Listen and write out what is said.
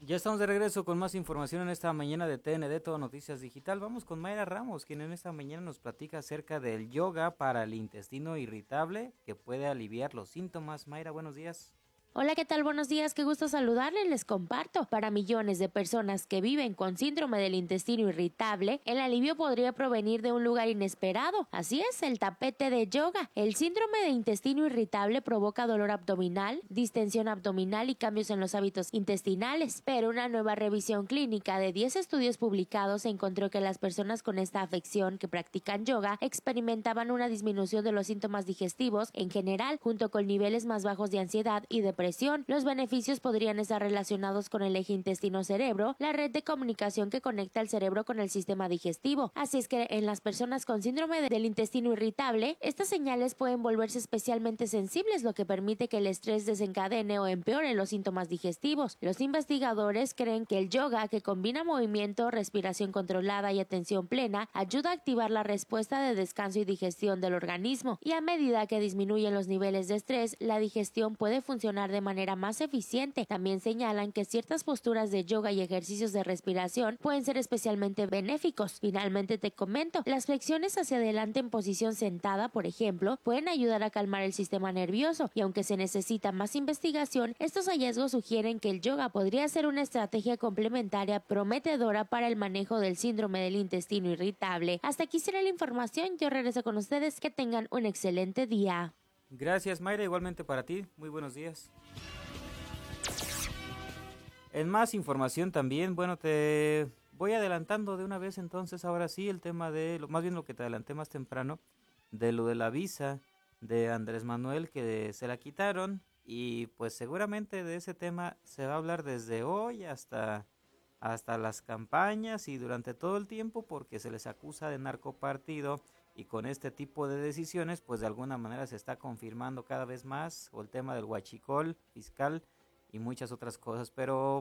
Ya estamos de regreso con más información en esta mañana de TND, Todo Noticias Digital. Vamos con Mayra Ramos, quien en esta mañana nos platica acerca del yoga para el intestino irritable que puede aliviar los síntomas. Mayra, buenos días. Hola, ¿qué tal? Buenos días, qué gusto saludarles. Les comparto. Para millones de personas que viven con síndrome del intestino irritable, el alivio podría provenir de un lugar inesperado. Así es, el tapete de yoga. El síndrome de intestino irritable provoca dolor abdominal, distensión abdominal y cambios en los hábitos intestinales. Pero una nueva revisión clínica de 10 estudios publicados encontró que las personas con esta afección que practican yoga experimentaban una disminución de los síntomas digestivos en general, junto con niveles más bajos de ansiedad y depresión. Los beneficios podrían estar relacionados con el eje intestino-cerebro, la red de comunicación que conecta el cerebro con el sistema digestivo. Así es que en las personas con síndrome del intestino irritable, estas señales pueden volverse especialmente sensibles, lo que permite que el estrés desencadene o empeore los síntomas digestivos. Los investigadores creen que el yoga, que combina movimiento, respiración controlada y atención plena, ayuda a activar la respuesta de descanso y digestión del organismo, y a medida que disminuyen los niveles de estrés, la digestión puede funcionar de manera más eficiente. También señalan que ciertas posturas de yoga y ejercicios de respiración pueden ser especialmente benéficos. Finalmente te comento, las flexiones hacia adelante en posición sentada, por ejemplo, pueden ayudar a calmar el sistema nervioso, y aunque se necesita más investigación, estos hallazgos sugieren que el yoga podría ser una estrategia complementaria prometedora para el manejo del síndrome del intestino irritable. Hasta aquí será la información, yo regreso con ustedes, que tengan un excelente día. Gracias, Mayra, igualmente para ti. Muy buenos días. En más información también, bueno, te voy adelantando de una vez entonces, ahora sí, el tema de, más bien lo que te adelanté más temprano, de lo de la visa de Andrés Manuel que se la quitaron y pues seguramente de ese tema se va a hablar desde hoy hasta las campañas y durante todo el tiempo porque se les acusa de narcopartido y con este tipo de decisiones pues de alguna manera se está confirmando cada vez más o el tema del huachicol fiscal y muchas otras cosas, pero